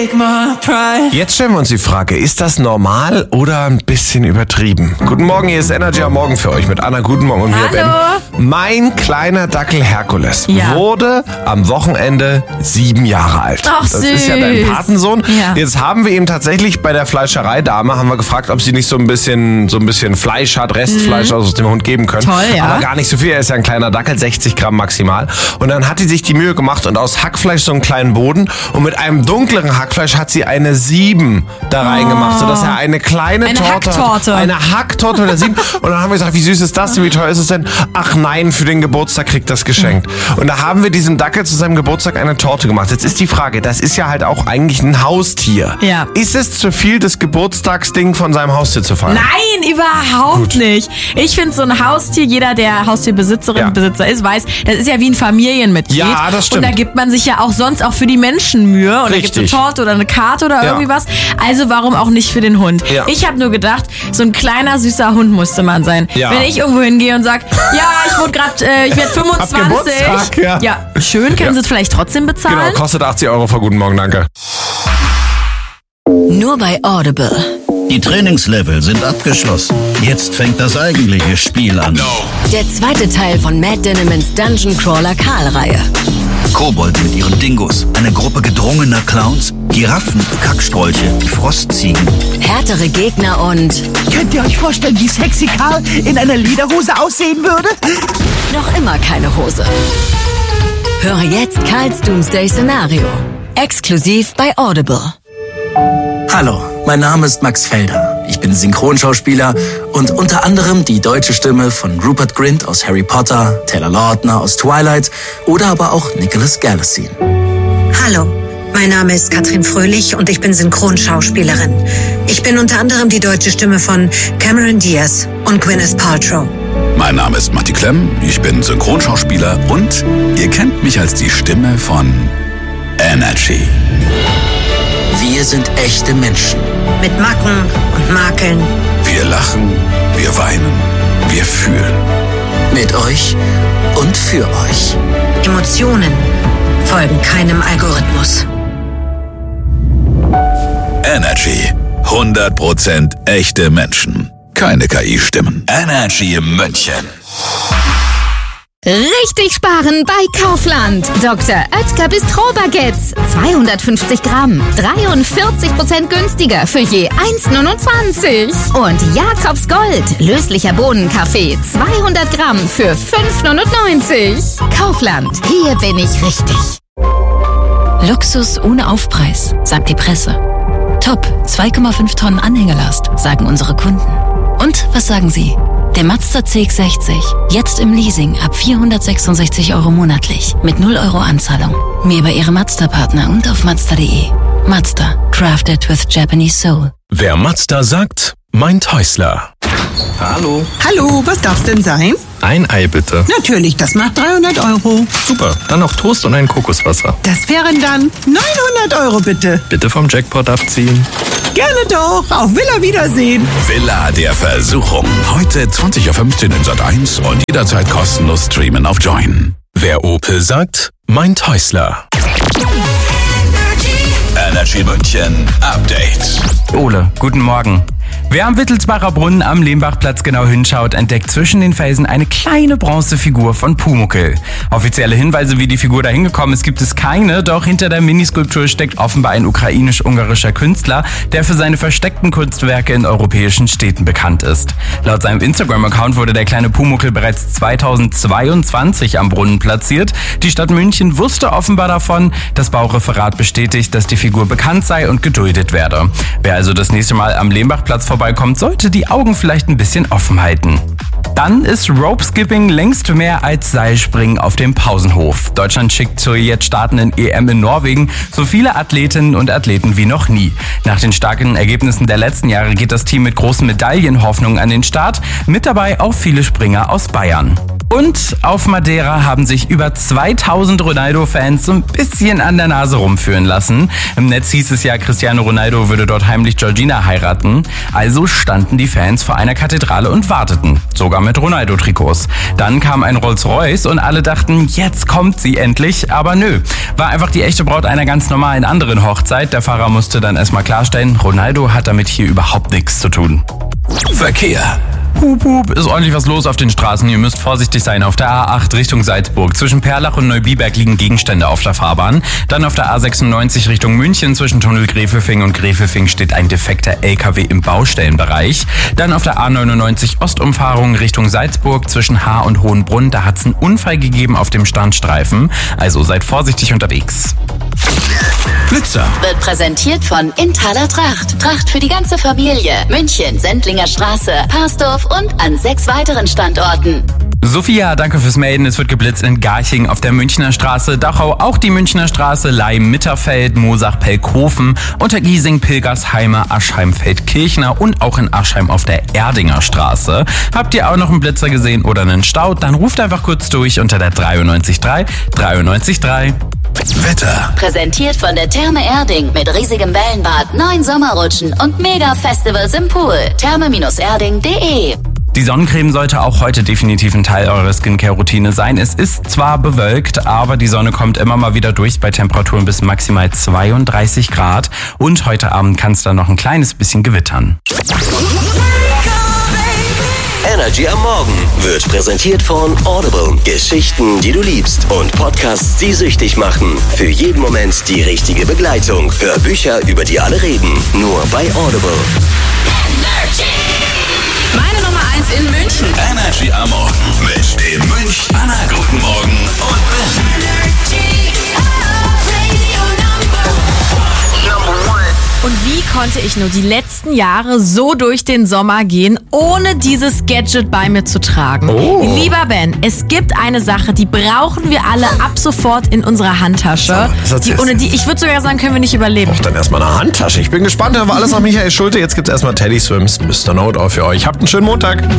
Jetzt stellen wir uns die Frage, ist das normal oder ein bisschen übertrieben? Guten Morgen, hier ist Energy am Morgen für euch mit Anna. Guten Morgen und mir Ben. Mein kleiner Dackel Herkules wurde am Wochenende 7 Jahre alt. Ach, das süß. ist ja dein Patensohn. Ja. Jetzt haben wir ihm tatsächlich bei der Fleischereidame haben wir gefragt, ob sie nicht so ein bisschen Fleisch hat, Restfleisch aus dem Hund geben können. Toll, ja. Aber gar nicht so viel. Er ist ja ein kleiner Dackel, 60 Gramm maximal. Und dann hat sie sich die Mühe gemacht und aus Hackfleisch so einen kleinen Boden und mit einem dunkleren Hackfleisch hat sie eine 7 da reingemacht, sodass er eine kleine Torte Hacktorte. hat. Eine Hacktorte mit der 7. Und dann haben wir gesagt, wie süß ist das denn? Wie teuer ist es denn? Ach nein, für den Geburtstag kriegt das geschenkt. Und da haben wir diesem Dackel zu seinem Geburtstag eine Torte gemacht. Jetzt ist die Frage, das ist ja halt auch eigentlich ein Haustier. Ja. Ist es zu viel, das Geburtstagsding von seinem Haustier zu feiern? Nein, überhaupt nicht. Ich finde so ein Haustier, jeder, der Haustierbesitzerin, Besitzer ist, weiß, das ist ja wie ein Familienmitglied. Ja, das stimmt. Und da gibt man sich ja auch sonst auch für die Menschen Mühe. Und da gibt es eine Torte oder eine Karte oder irgendwie was. Also warum auch nicht für den Hund? Ja. Ich habe nur gedacht, so ein kleiner, süßer Hund musste man sein. Ja. Wenn ich irgendwo hingehe und sage, ja, ich wurde gerade, ich werde 25. Geburtstag, ja, schön, können Sie es vielleicht trotzdem bezahlen? Genau, kostet 80 Euro für Guten Morgen, danke. Nur bei Audible. Die Trainingslevel sind abgeschlossen. Jetzt fängt das eigentliche Spiel an. Der zweite Teil von Matt Dinnemans Dungeon Crawler Karl-Reihe. Kobolde mit ihren Dingos, eine Gruppe gedrungener Clowns, Giraffen, Kackstrolche, Frostziegen. Härtere Gegner und Könnt ihr euch vorstellen, wie sexy Karl in einer Lederhose aussehen würde? noch immer keine Hose. Höre jetzt Karls Doomsday-Szenario. Exklusiv bei Audible. Hallo, mein Name ist Max Felder. Ich bin Synchronschauspieler und unter anderem die deutsche Stimme von Rupert Grint aus Harry Potter, Taylor Lautner aus Twilight oder aber auch Nicholas Galitzine. Hallo, mein Name ist Katrin Fröhlich und ich bin Synchronschauspielerin. Ich bin unter anderem die deutsche Stimme von Cameron Diaz und Gwyneth Paltrow. Mein Name ist Matti Klemm, ich bin Synchronschauspieler und ihr kennt mich als die Stimme von Energy. Wir sind echte Menschen. Mit Macken und Makeln. Wir lachen, wir weinen, wir fühlen. Mit euch und für euch. Emotionen folgen keinem Algorithmus. Energy. 100% echte Menschen. Keine KI-Stimmen. Energy München. Richtig sparen bei Kaufland. Dr. Oetker Bistro-Baguettes. 250 Gramm. 43% günstiger für je 1,29. Und Jakobs Gold. Löslicher Bohnenkaffee. 200 Gramm für 5,99. Kaufland. Hier bin ich richtig. Luxus ohne Aufpreis, sagt die Presse. Top, 2,5 Tonnen Anhängelast, sagen unsere Kunden. Und was sagen Sie? Der Mazda CX-60, jetzt im Leasing ab 466 Euro monatlich, mit 0 Euro Anzahlung. Mehr bei Ihrem Mazda-Partner und auf Mazda.de. Mazda, crafted with Japanese soul. Wer Mazda sagt, meint Häusler. Hallo. Hallo, was darf's denn sein? Ein Ei bitte. Natürlich, das macht 300 Euro. Super, dann noch Toast und ein Kokoswasser. Das wären dann 900 Euro bitte. Bitte vom Jackpot abziehen. Gerne doch, auf Villa Wiedersehen. Villa der Versuchung. Heute 20.15 Uhr in Sat.1 und jederzeit kostenlos streamen auf Join. Wer Opel sagt, meint Häusler. Energy München Update. Ole, guten Morgen. Wer am Wittelsbacher Brunnen am Lehmbachplatz genau hinschaut, entdeckt zwischen den Felsen eine kleine Bronzefigur von Pumuckl. Offizielle Hinweise, wie die Figur dahin gekommen ist, gibt es keine, doch hinter der Miniskulptur steckt offenbar ein ukrainisch-ungarischer Künstler, der für seine versteckten Kunstwerke in europäischen Städten bekannt ist. Laut seinem Instagram-Account wurde der kleine Pumuckl bereits 2022 am Brunnen platziert. Die Stadt München wusste offenbar davon. Das Baureferat bestätigt, dass die Figur bekannt sei und geduldet werde. Wer also das nächste Mal am Lehmbachplatz vorbeikommt, sollte die Augen vielleicht ein bisschen offen halten. Dann ist Rope-Skipping längst mehr als Seilspringen auf dem Pausenhof. Deutschland schickt zur jetzt startenden EM in Norwegen so viele Athletinnen und Athleten wie noch nie. Nach den starken Ergebnissen der letzten Jahre geht das Team mit großen Medaillenhoffnungen an den Start. Mit dabei auch viele Springer aus Bayern. Und auf Madeira haben sich über 2000 Ronaldo-Fans so ein bisschen an der Nase rumführen lassen. Im Netz hieß es ja, Cristiano Ronaldo würde dort heimlich Georgina heiraten. Also standen die Fans vor einer Kathedrale und warteten. Sogar mit Ronaldo-Trikots. Dann kam ein Rolls-Royce und alle dachten, jetzt kommt sie endlich. Aber nö, war einfach die echte Braut einer ganz normalen anderen Hochzeit. Der Pfarrer musste dann erstmal klarstellen, Ronaldo hat damit hier überhaupt nichts zu tun. Verkehr. Hup, hup, ist ordentlich was los auf den Straßen. Ihr müsst vorsichtig sein. Auf der A8 Richtung Salzburg. Zwischen Perlach und Neubiberg liegen Gegenstände auf der Fahrbahn. Dann auf der A96 Richtung München. Zwischen Tunnel Gräfelfing und Gräfelfing steht ein defekter LKW im Baustellenbereich. Dann auf der A99 Ostumfahrung Richtung Salzburg. Zwischen Haar und Hohenbrunn. Da hat es einen Unfall gegeben auf dem Standstreifen. Also seid vorsichtig unterwegs. Blitzer. Wird präsentiert von Inthaler Tracht. Tracht für die ganze Familie. München, Sendlinger Straße, Parsdorf und an 6 weiteren Standorten. Sophia, danke fürs Melden. Es wird geblitzt in Garching auf der Münchner Straße, Dachau auch die Münchner Straße, Leim, Mitterfeld, Moosach, Pelkhofen, Untergiesing, Pilgersheime, Aschheim, Feldkirchner und auch in Aschheim auf der Erdinger Straße. Habt ihr auch noch einen Blitzer gesehen oder einen Stau? Dann ruft einfach kurz durch unter der 93.3 93.3. Wetter. Präsentiert von der Therme Erding mit riesigem Wellenbad, 9 Sommerrutschen und Mega-Festivals im Pool. Therme-erding.de. Die Sonnencreme sollte auch heute definitiv ein Teil eurer Skincare-Routine sein. Es ist zwar bewölkt, aber die Sonne kommt immer mal wieder durch bei Temperaturen bis maximal 32 Grad. Und heute Abend kann es dann noch ein kleines bisschen gewittern. Energy am Morgen wird präsentiert von Audible. Geschichten, die du liebst und Podcasts, die süchtig machen. Für jeden Moment die richtige Begleitung. Hör Bücher, über die alle reden. Nur bei Audible. Meine Nummer 1 in München. Energy am Morgen mit dem Münch. Anna, guten Morgen und Und wie konnte ich nur die letzten Jahre so durch den Sommer gehen, ohne dieses Gadget bei mir zu tragen? Oh. Lieber Ben, es gibt eine Sache, die brauchen wir alle ab sofort in unserer Handtasche. Ohne die, ich würde sogar sagen, können wir nicht überleben. Dann erstmal eine Handtasche. Ich bin gespannt, da war alles nach Michael Schulte. Jetzt gibt's erstmal Teddy Swims, Mr. Know-It-All für euch. Habt einen schönen Montag.